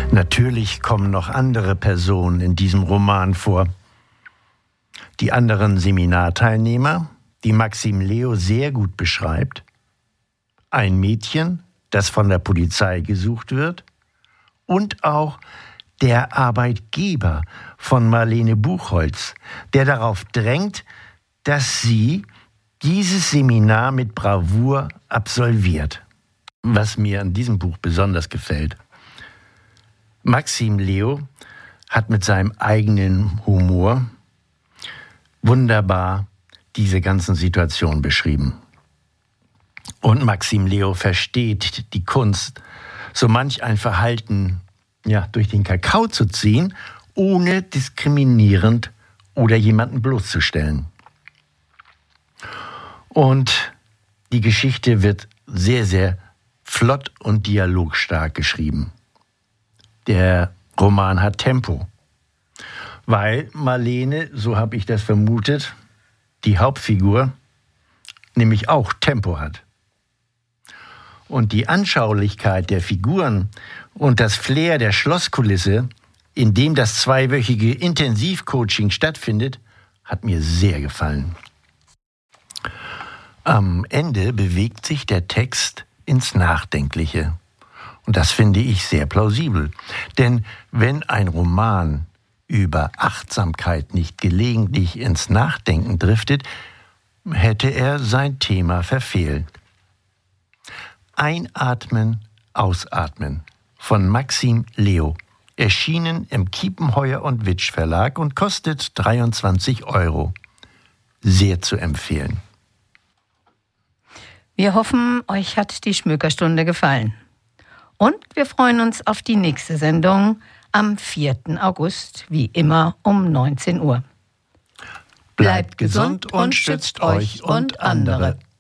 Natürlich kommen noch andere Personen in diesem Roman vor. Die anderen Seminarteilnehmer, die Maxim Leo sehr gut beschreibt. Ein Mädchen, das von der Polizei gesucht wird. Und auch der Arbeitgeber von Marlene Buchholz, der darauf drängt, dass sie dieses Seminar mit Bravour absolviert. Was mir an diesem Buch besonders gefällt. Maxim Leo hat mit seinem eigenen Humor wunderbar diese ganzen Situationen beschrieben. Und Maxim Leo versteht die Kunst, so manch ein Verhalten durch den Kakao zu ziehen, ohne diskriminierend oder jemanden bloßzustellen. Und die Geschichte wird sehr, sehr flott und dialogstark geschrieben. Der Roman hat Tempo, weil Marlene, so habe ich das vermutet, die Hauptfigur, nämlich auch Tempo hat. Und die Anschaulichkeit der Figuren und das Flair der Schlosskulisse, in dem das zweiwöchige Intensivcoaching stattfindet, hat mir sehr gefallen. Am Ende bewegt sich der Text ins Nachdenkliche. Und das finde ich sehr plausibel. Denn wenn ein Roman über Achtsamkeit nicht gelegentlich ins Nachdenken driftet, hätte er sein Thema verfehlt. Einatmen, ausatmen von Maxim Leo. Erschienen im Kiepenheuer und Witsch Verlag und kostet 23 €. Sehr zu empfehlen. Wir hoffen, euch hat die Schmökerstunde gefallen. Und wir freuen uns auf die nächste Sendung am 4. August, wie immer um 19 Uhr. Bleibt gesund und schützt euch und andere.